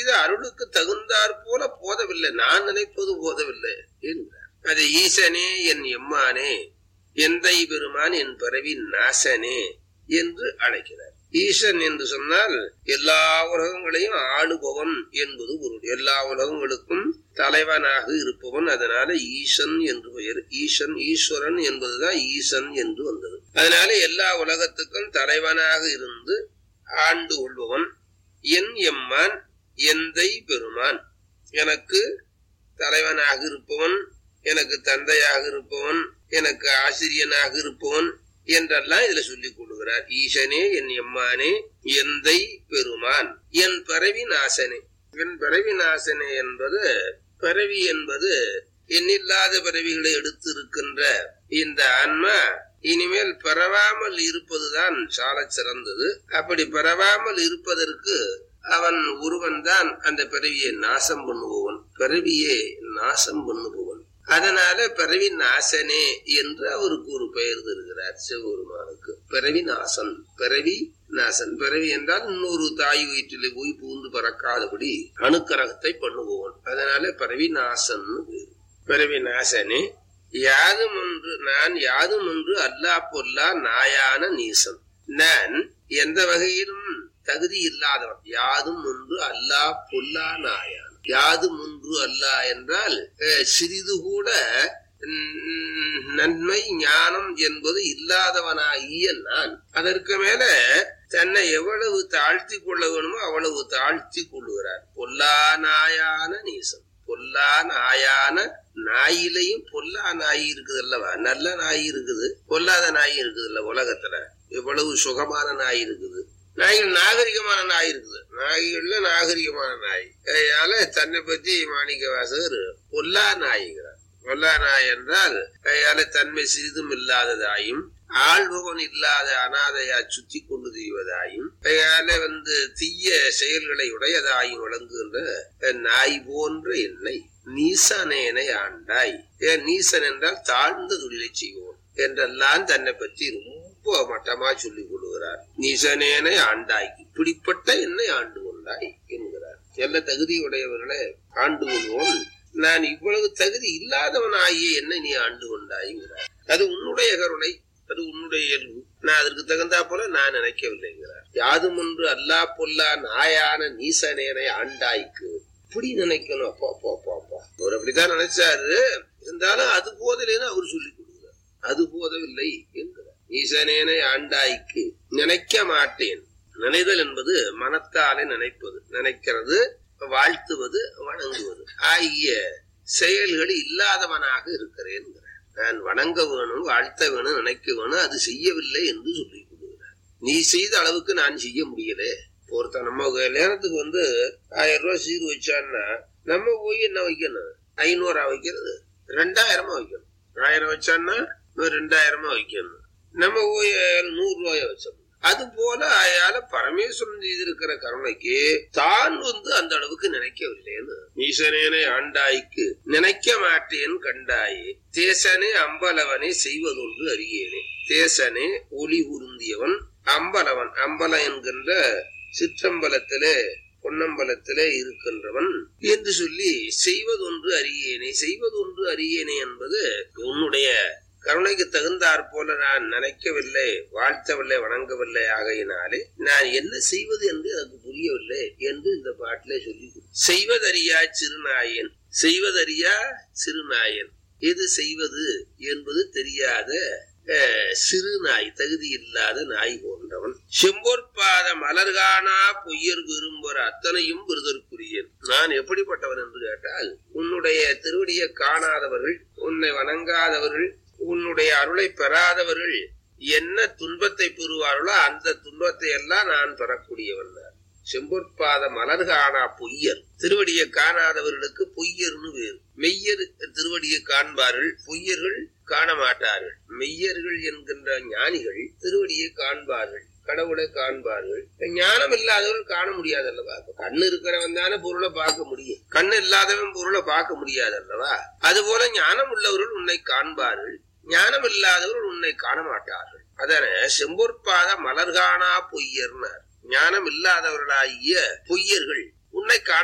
செய்த அருளுக்கு தகுந்தாற் போல போதவில்லை, நான் நினைப்பது போதவில்லை என்கிறார். அது ஈசனே என் எம்மானே எந்தை பெருமான் என் பரவி நாசனே என்று அழைக்கிறார். ஈசன் என்று சொன்னால் எல்லா உலகங்களையும் ஆளுபவன் என்பது பொருள். எல்லா உலகங்களுக்கும் தலைவனாக இருப்பவன். அதனால ஈசன் என்று பெயர். ஈசன் ஈஸ்வரன் என்பதுதான் ஈசன் என்று வந்தது. அதனால எல்லா உலகத்துக்கும் தலைவனாக இருந்து ஆண்டு கொள்பவன் என் எம்மான் எந்தை பெருமான். எனக்கு தலைவனாக இருப்பவன், எனக்கு தந்தையாக இருப்பவன், எனக்கு ஆசிரியனாக இருப்பவன் என்றெல்லாம் இதுல சொல்லிக் கொள்கிறார். ஈசனே என் எம்மானே எந்தை பெருமான் என் பரவி நாசனே. என் பரவி நாசனே என்பது, பரவி என்பது எண்ணில்லாத பறவைகளை எடுத்து இருக்கின்ற இந்த ஆன்மா இனிமேல் பரவாமல் இருப்பதுதான் சால சிறந்தது. அப்படி பரவாமல் இருப்பதற்கு அவன் ஒருவன் தான் அந்த பிறவியை நாசம் பண்ணுபவன், பிறவியை நாசம் பண்ணுபவன். அதனால பிறவி நாசனே என்று அவருக்கு ஒரு பெயர் தருகிறார் சிவபெருமானுக்கு. பிறவி நாசன், பிறவி நாசன். பிறவி என்றால் இன்னொரு தாய் வயிற்றிலே போய் பூந்து பறக்காதபடி அணுக்கரகத்தை பண்ணுபவன். அதனால பிறவி நாசன். பிறவி நாசனே யாதும் ஒன்று நான் யாதும் ஒன்று அல்லா பொல்லா நாயான நீசன். நான் எந்த வகையிலும் தகுதி இல்லாதவன். யாதும் ஒன்று அல்லா பொல்லா நாயான். யாதும் ஒன்று அல்லா என்றால் சிறிது கூட நன்மை ஞானம் என்பது இல்லாதவனாகிய நான். அதற்கு மேல தன்னை எவ்வளவு தாழ்த்தி கொள்ள வேணுமோ அவ்வளவு தாழ்த்தி கொள்ளுகிறார். பொல்லா நாயான நீசன். பொல்லா நாயான நாயிலையும் பொல்லா நாய் இருக்குது அல்லவா? நல்ல நாய் இருக்குது, பொல்லாத நாய் இருக்குது இல்ல உலகத்துல. எவ்வளவு சுகமான நாய் இருக்குது. நாய்கள் நாகரிகமான நாய் இருக்குது, நாய்கள்ல நாகரிகமான நாய். அதனால தன்னை பத்தி மாணிக்க வாசகர் பொல்லா நாய்கிறார். பொல்லா நாய் என்றால் அதனால தன்மை சிறிதும் இல்லாததாயும் ஆள்பவன் இல்லாத அனாதையா சுத்தி கொண்டு திரிவதாயும் அதனால தீய செயல்களை உடையதாயும் விளங்குகின்ற நாய் போன்ற என்னை நீசனேனை ஆண்டாய். ஏன் நீசன் என்றால் தாழ்ந்த தொழிலை செய்வோம் என்றெல்லாம் தன்னை பற்றி ரொம்ப மட்டமா சொல்லிக் கொள்கிறார். நீசனேனை ஆண்டாய், இப்படிப்பட்ட என்னை ஆண்டு கொண்டாய் என்கிறார். எல்லா தகுதியுடையவர்களை ஆண்டு கொள்வோம். நான் இவ்வளவு தகுதி இல்லாதவனாகிய என்னை நீ ஆண்டு கொண்டாய்கிறார். அது உன்னுடைய கருணை, அது உன்னுடைய இயல்பு. நான் அதற்கு தகுந்தா போல நான் நினைக்கவில்லைங்கிறார். யாதும் ஒன்று அல்லா பொல்லா நாயான நீசனேனை ஆண்டாய்க்கு இப்படி நினைக்கணும். அப்பா அப்பா அப்பா அப்பா அவர் அப்படித்தான் நினைச்சாரு. இருந்தாலும் அது போதலைன்னு அவர் சொல்லிக் கொடுக்கிறார். அது போதவில்லை என்கிறார். ஈசனேனை ஆண்டாய்க்கு நினைக்க மாட்டேன். நினைதல் என்பது மனத்தாலே நினைப்பது, நினைக்கிறது, வாழ்த்துவது, வணங்குவது ஆகிய செயல்கள் இல்லாதவனாக இருக்கிறேன். நான் வணங்க வேணும், வாழ்த்த வேணும், நினைக்க வேணும், அது செய்யவில்லை என்று சொல்லிக் கொடுக்கிறார். நீ செய்த அளவுக்கு நான் செய்ய முடியல. ஒருத்தன் நம்ம கல்யாணத்துக்கு 1000 ரூபாய் சீர் வச்சான்னா நம்ம போய் என்ன வைக்கணும்? 500 வைக்கிறது, 2000 வைக்கணும். 1000 வச்சான்னா 2000 வைக்கணும். நம்ம போய் 100 ரூபாய வச்சோம். அது போல அயால பரமேஸ்வரன் செய்திருக்கிற கருணைக்கு தான் அந்த அளவுக்கு நினைக்கவில்லைன்னு. ஈசனேனை ஆண்டாய்க்கு நினைக்க மாட்டேன் கண்டாயே. தேசனே அம்பலவனை செய்வதொன்று அறியேனே. தேசனே ஒளி உருந்தியவன், அம்பலவன் அம்பலம் என்கின்ற சிற்றம்பலத்திலே பொன்னம்பலத்திலே இருக்கின்றவன் என்று சொல்லி செய்வதொன்று அறியேனே. செய்வதொன்று அறியேனே என்பது உன்னுடைய கருணைக்கு தகுந்தாற் போல நான் நினைக்கவில்லை, வாழ்த்தவில்லை, வணங்கவில்லை. ஆகையினாலே நான் என்ன செய்வது என்று எனக்கு புரியவில்லை என்று இந்த பாட்டிலே சொல்லி செய்வதறியா சிறுநாயன். செய்வதறியா சிறுநாயன். எது செய்வது என்பது தெரியாத சிறு நாய், தகுதி இல்லாத நாய் போன்றவன். செம்பொற்பாத மலர்கானா பொய்யர் விரும்புற அத்தனையும் விருதற்குரியன். நான் எப்படிப்பட்டவன் என்று கேட்டால், உன்னுடைய திருவடியை காணாதவர்கள், உன்னை வணங்காதவர்கள், உன்னுடைய அருளை பெறாதவர்கள் என்ன துன்பத்தை பெறுவார்களோ அந்த துன்பத்தை எல்லாம் நான் பெறக்கூடியவன். செம்பொற்பாத மலர்கானா பொய்யர். திருவடியை காணாதவர்களுக்கு பொய்யர்னு வேறு. மெய்யர் திருவடியை காண்பார்கள், பொய்யர்கள் காண மாட்டார்கள். மெய்யர்கள் என்கின்ற ஞானிகள் திருவடியை காண்பார்கள், கடவுளை காண்பார்கள். ஞானம் இல்லாதவர்கள் காண முடியாது அல்லவா? கண்ணு இருக்கிறவன் தானே பொருளை பார்க்க முடியும், கண்ணு இல்லாதவன் பொருளை பார்க்க முடியாது அல்லவா? அதுபோல ஞானம் உள்ளவர்கள் உன்னை காண்பார்கள், ஞானம் இல்லாதவர்கள் உன்னை காண மாட்டார்கள். அதன செம்பொற்பாத மலர்கானா பொய்யர்னார். ஞானம் இல்லாதவர்களாகிய பொய்யர்கள் உன்னை காண